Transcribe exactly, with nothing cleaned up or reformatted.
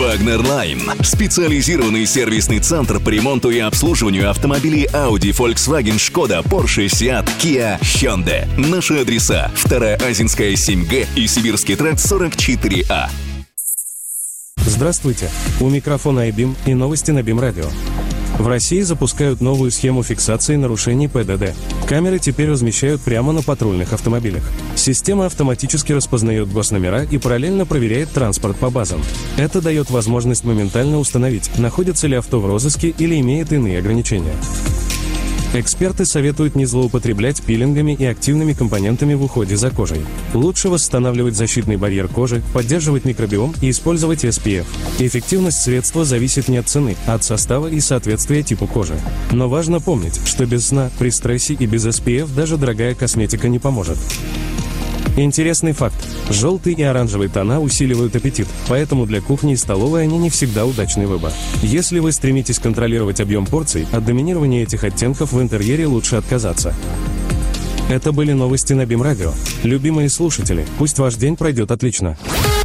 Вагнер-Лайн. Специализированный сервисный центр по ремонту и обслуживанию автомобилей Audi, Volkswagen, Skoda, Porsche, Seat, Kia, Hyundai. Наши адреса: Вторая Азинская, семь Г и Сибирский тракт, сорок четыре А. Здравствуйте! У микрофона айбим и новости на БИМ-радио. В России запускают новую схему фиксации нарушений П Д Д. Камеры теперь размещают прямо на патрульных автомобилях. Система автоматически распознает госномера и параллельно проверяет транспорт по базам. Это дает возможность моментально установить, находится ли авто в розыске или имеет иные ограничения. Эксперты советуют не злоупотреблять пилингами и активными компонентами в уходе за кожей. Лучше восстанавливать защитный барьер кожи, поддерживать микробиом и использовать эс пи эф. Эффективность средства зависит не от цены, а от состава и соответствия типу кожи. Но важно помнить, что без сна, при стрессе и без эс пи эф даже дорогая косметика не поможет. Интересный факт. Желтый и оранжевый тона усиливают аппетит, поэтому для кухни и столовой они не всегда удачный выбор. Если вы стремитесь контролировать объем порций, от доминирования этих оттенков в интерьере лучше отказаться. Это были новости на БИМ-радио. Любимые слушатели, пусть ваш день пройдет отлично.